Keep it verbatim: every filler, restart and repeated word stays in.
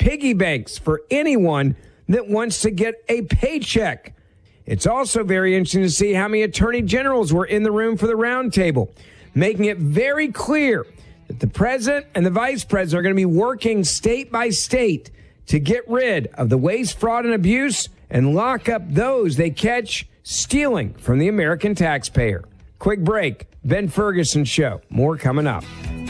piggy banks for anyone that wants to get a paycheck. It's also very interesting to see how many attorney generals were in the room for the roundtable, making it very clear that the president and the vice president are going to be working state by state to get rid of the waste, fraud, and abuse and lock up those they catch stealing from the American taxpayer. Quick break. Ben Ferguson Show. More coming up.